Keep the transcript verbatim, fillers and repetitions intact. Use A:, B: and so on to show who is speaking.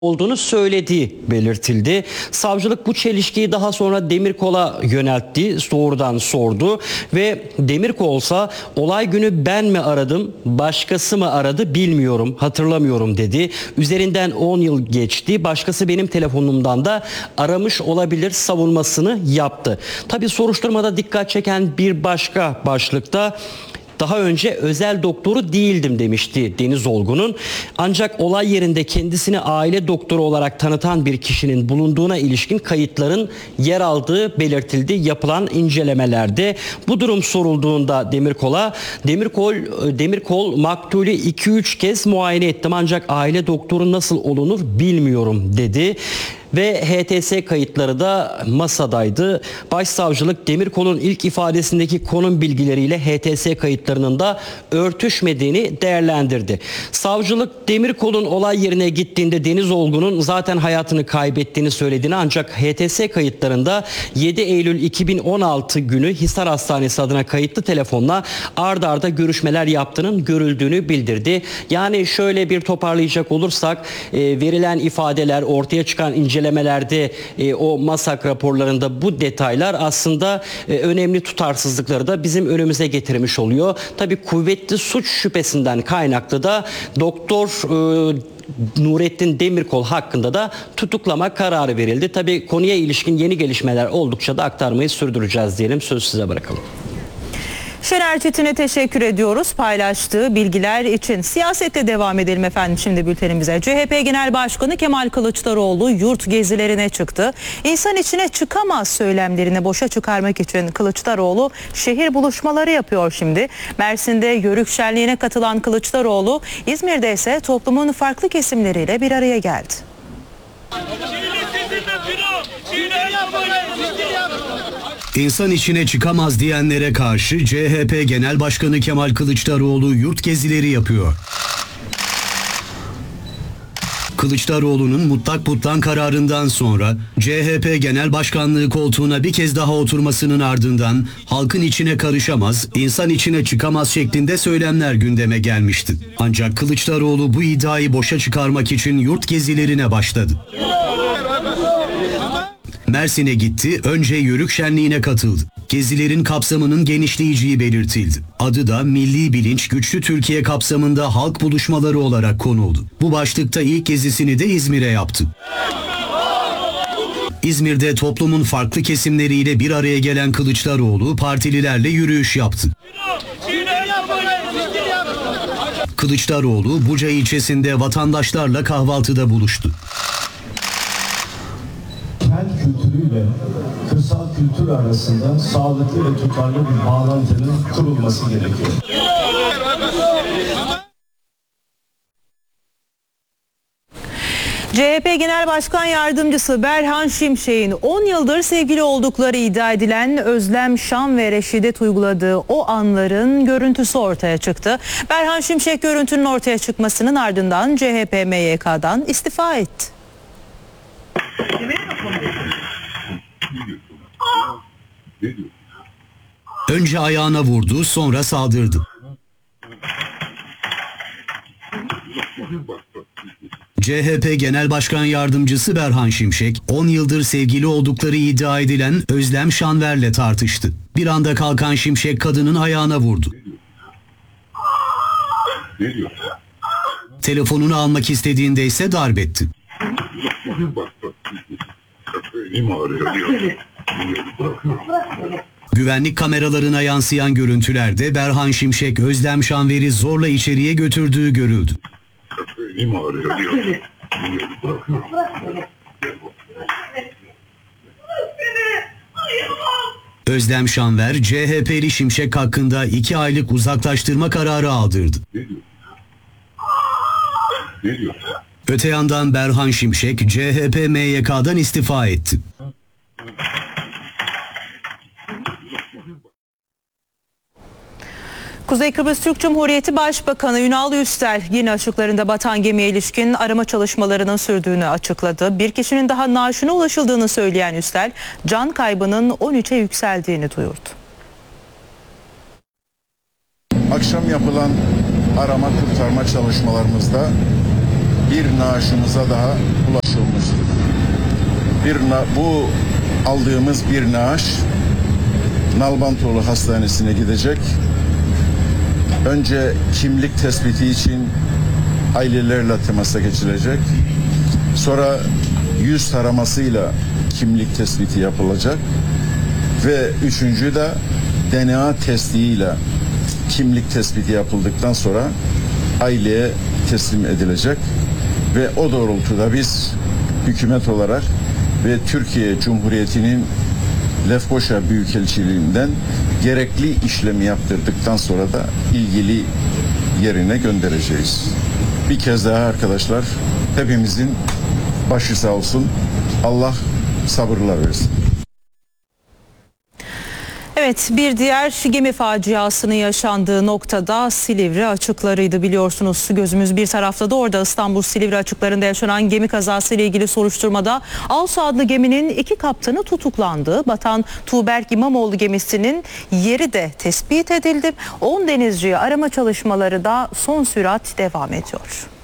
A: olduğunu söylediği belirtildi. Savcılık bu çelişkiyi daha sonra Demirkol'a yöneltti, doğrudan sordu ve Demirkol'sa olay günü ben mi aradım, başkası mı aradı bilmiyorum, hatırlamıyorum dedi. Üzerinden on yıl geçti, başkası benim telefonumdan da aramış olabilir savunmasını yaptı. Tabii soruşturmada dikkat çeken bir başka başlıkta daha önce özel doktoru değildim demişti Deniz Olgun'un. Ancak olay yerinde kendisini aile doktoru olarak tanıtan bir kişinin bulunduğuna ilişkin kayıtların yer aldığı belirtildi yapılan incelemelerde. Bu durum sorulduğunda Demirkol'a, Demirkol, Demirkol maktulü iki üç kez muayene ettim ancak aile doktoru nasıl olunur bilmiyorum dedi. Ve H T S kayıtları da masadaydı. Başsavcılık Demirkol'un ilk ifadesindeki konum bilgileriyle H T S kayıtlarının da örtüşmediğini değerlendirdi. Savcılık Demirkol'un olay yerine gittiğinde Deniz Olgun'un zaten hayatını kaybettiğini söylediğini ancak H T S kayıtlarında yedi Eylül iki bin on altı günü Hisar Hastanesi adına kayıtlı telefonla ard arda görüşmeler yaptığının görüldüğünü bildirdi. Yani şöyle bir toparlayacak olursak e, verilen ifadeler, ortaya çıkan incelemeler incelemelerde e, o MASAK raporlarında bu detaylar aslında e, önemli tutarsızlıkları da bizim önümüze getirmiş oluyor. Tabii kuvvetli suç şüphesinden kaynaklı da Doktor e, Nurettin Demirkol hakkında da tutuklama kararı verildi. Tabii konuya ilişkin yeni gelişmeler oldukça da aktarmayı sürdüreceğiz diyelim. Sözü size bırakalım.
B: Şener Çetin'e teşekkür ediyoruz paylaştığı bilgiler için. Siyasette devam edelim efendim şimdi bültenimize. C H P Genel Başkanı Kemal Kılıçdaroğlu yurt gezilerine çıktı. İnsan içine çıkamaz söylemlerini boşa çıkarmak için Kılıçdaroğlu şehir buluşmaları yapıyor şimdi. Mersin'de Yörük Şenliği'ne katılan Kılıçdaroğlu, İzmir'de ise toplumun farklı kesimleriyle bir araya geldi.
C: İnsan içine çıkamaz diyenlere karşı C H P Genel Başkanı Kemal Kılıçdaroğlu yurt gezileri yapıyor. Kılıçdaroğlu'nun mutlak butlan kararından sonra C H P Genel Başkanlığı koltuğuna bir kez daha oturmasının ardından halkın içine karışamaz, insan içine çıkamaz şeklinde söylemler gündeme gelmişti. Ancak Kılıçdaroğlu bu iddiayı boşa çıkarmak için yurt gezilerine başladı. Mersin'e gitti, önce Yörük Şenliği'ne katıldı. Gezilerin kapsamının genişleyeceği belirtildi. Adı da Milli Bilinç Güçlü Türkiye kapsamında halk buluşmaları olarak konuldu. Bu başlıkta ilk gezisini de İzmir'e yaptı. İzmir'de toplumun farklı kesimleriyle bir araya gelen Kılıçdaroğlu partililerle yürüyüş yaptı. Kılıçdaroğlu Buca ilçesinde vatandaşlarla kahvaltıda buluştu.
D: Kent kültürüyle kırsal kültür arasında sağlıklı ve tutarlı bir bağlantının kurulması gerekiyor.
B: C H P Genel Başkan Yardımcısı Berhan Şimşek'in on yıldır sevgili oldukları iddia edilen Özlem Şan ve Reşidet uyguladığı o anların görüntüsü ortaya çıktı. Berhan Şimşek görüntünün ortaya çıkmasının ardından C H P M Y K'dan istifa etti.
C: Önce ayağına vurdu, sonra saldırdı. C H P Genel Başkan Yardımcısı Berhan Şimşek, on yıldır sevgili oldukları iddia edilen Özlem Şanver'le tartıştı. Bir anda kalkan Şimşek kadının ayağına vurdu. Telefonunu almak istediğinde ise darp etti. Güvenlik kameralarına yansıyan görüntülerde Berhan Şimşek Özlem Şanver'i zorla içeriye götürdüğü görüldü. Özlem Şanver, C H P'li Şimşek hakkında iki aylık uzaklaştırma kararı aldırdı. Öte yandan Berhan Şimşek, C H P M Y K'dan istifa etti.
B: Kuzey Kıbrıs Türk Cumhuriyeti Başbakanı Ünal Üstel yine açıklarında batan gemiye ilişkin arama çalışmalarının sürdüğünü açıkladı. Bir kişinin daha naaşına ulaşıldığını söyleyen Üstel, can kaybının on üçe yükseldiğini duyurdu.
E: Akşam yapılan arama kurtarma çalışmalarımızda bir naaşımıza daha ulaşılmıştır. Bir na bu aldığımız bir naaş Nalbantoğlu Hastanesi'ne gidecek. Önce kimlik tespiti için ailelerle temasa geçilecek. Sonra yüz taramasıyla kimlik tespiti yapılacak. Ve üçüncü de D N A testiyle kimlik tespiti yapıldıktan sonra aileye teslim edilecek. Ve o doğrultuda biz hükümet olarak ve Türkiye Cumhuriyeti'nin Lefkoşa Büyükelçiliğinden gerekli işlemi yaptırdıktan sonra da ilgili yerine göndereceğiz. Bir kez daha arkadaşlar, hepimizin başı sağ olsun. Allah sabırlar versin.
B: Evet, bir diğer gemi faciasının yaşandığı noktada Silivri açıklarıydı biliyorsunuz. Gözümüz bir tarafta da orada İstanbul Silivri açıklarında yaşanan gemi kazası ile ilgili soruşturmada Ağustos adlı geminin iki kaptanı tutuklandı. Batan Tuğberk İmamoğlu gemisinin yeri de tespit edildi. on denizciyi arama çalışmaları da son sürat devam ediyor.